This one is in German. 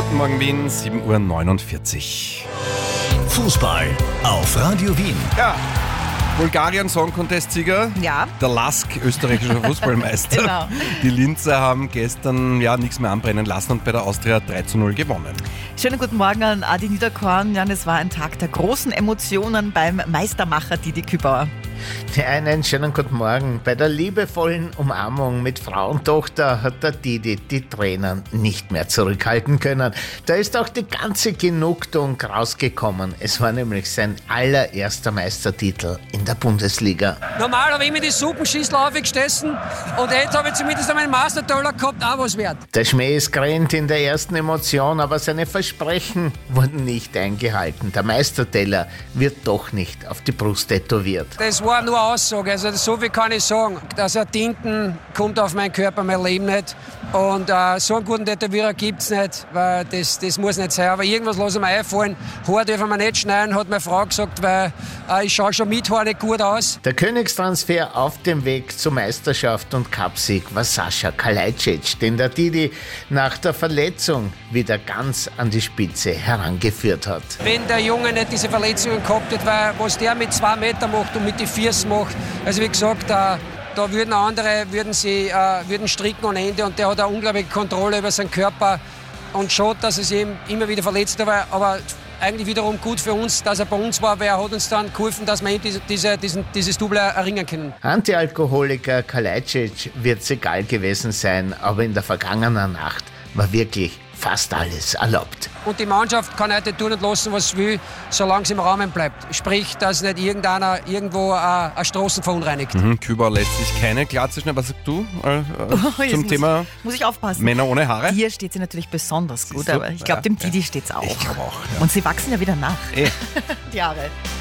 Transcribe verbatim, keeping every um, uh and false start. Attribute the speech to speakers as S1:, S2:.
S1: Guten Morgen Wien, sieben Uhr neunundvierzig.
S2: Fußball auf Radio Wien.
S1: Ja, Bulgarien Song Contest Sieger.
S3: Ja.
S1: Der Lask, österreichischer Fußballmeister.
S3: Genau.
S1: Die Linzer haben gestern ja nichts mehr anbrennen lassen und bei der Austria drei zu null gewonnen.
S3: Schönen guten Morgen an Adi Niederkorn. Ja, es war ein Tag der großen Emotionen beim Meistermacher Didi Kübauer.
S4: Einen schönen guten Morgen. Bei der liebevollen Umarmung mit Frau und Tochter hat der Didi die Tränen nicht mehr zurückhalten können. Da ist auch die ganze Genugtuung rausgekommen. Es war nämlich sein allererster Meistertitel in der Bundesliga.
S5: Normal habe ich immer die Suppenschüssel aufgegessen und jetzt habe ich zumindest meinen Mastertaler gehabt, auch was wert.
S4: Der Schmäh ist grennt in der ersten Emotion, aber seine Versprechen wurden nicht eingehalten. Der Meisterteller wird doch nicht auf die Brust tätowiert.
S5: Das war nur Aussage, also so viel kann ich sagen. Dass er Tinten kommt auf meinen Körper, mein Leben nicht. Und äh, so einen guten Tätowierer gibt es nicht, weil das, das muss nicht sein. Aber irgendwas lasse ich mir einfallen. Haar dürfen wir nicht schneiden, hat meine Frau gesagt, weil äh, ich schaue schon mit Haar nicht gut aus.
S4: Der Königstransfer auf dem Weg zur Meisterschaft und Cupsieg war Sascha Kalajdzic, den der Didi nach der Verletzung wieder ganz an die Spitze herangeführt hat.
S5: Wenn der Junge nicht diese Verletzungen gehabt hat, weil was der mit zwei Meter macht und mit den Füßen macht, also wie gesagt, äh, da würden andere würden sie, äh, würden stricken ohne Ende und der hat eine unglaubliche Kontrolle über seinen Körper und schaut, dass er sich eben immer wieder verletzt war, aber eigentlich wiederum gut für uns, dass er bei uns war, weil er hat uns dann geholfen, dass wir eben diese, diese, diesen, dieses Double erringen können.
S4: Antialkoholiker Kalajdzic wird es egal gewesen sein, aber in der vergangenen Nacht war wirklich fast alles erlaubt.
S5: Und die Mannschaft kann heute tun und lassen, was sie will, solange es im Rahmen bleibt. Sprich, dass nicht irgendeiner irgendwo äh, eine Straßen verunreinigt.
S1: Mhm, Kübauer lässt sich keine Glatze schneiden. Was sagst du äh, äh,
S3: Oh,
S1: zum
S3: muss,
S1: Thema
S3: muss ich aufpassen.
S1: Männer ohne Haare?
S3: Dir steht sie natürlich besonders gut,
S1: Siehst du?
S3: aber ich glaube,
S1: Ja,
S3: dem
S1: ja.
S3: Didi steht es auch.
S1: Ich glaube auch. Ja.
S3: Und sie wachsen ja wieder nach.
S1: Eh.
S3: Die Haare.